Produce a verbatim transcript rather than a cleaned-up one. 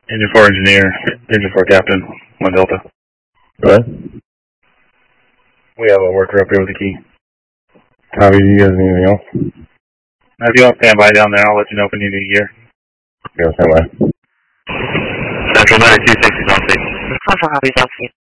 Engine four engineer, engine four captain, one Delta. Go ahead. We have a worker up here with the key. Copy. Do you guys need anything else? Now, if you want to stand by down there, I'll let you know if we need any gear. Okay, I'll stand by. Central ninety-two sixty, South Sea. Central ninety-two South Sea.